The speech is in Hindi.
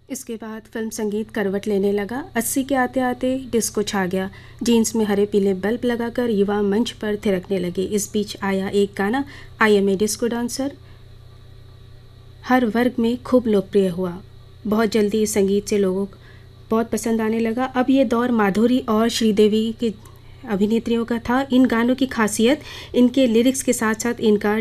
इसके बाद फिल्म संगीत करवट लेने लगा। 80 के आते आते डिस्को छा गया। जीन्स में हरे पीले बल्ब लगाकर युवा मंच पर थिरकने लगे। इस बीच आया एक गाना, I M A disco dancer, हर वर्ग में खूब लोकप्रिय हुआ। बहुत जल्दी इस संगीत से लोगों को बहुत पसंद आने लगा। अब ये दौर माधुरी और श्रीदेवी की अभिनेत्रियों का था। इन गानों की खासियत इनके लिरिक्स के साथ साथ इनका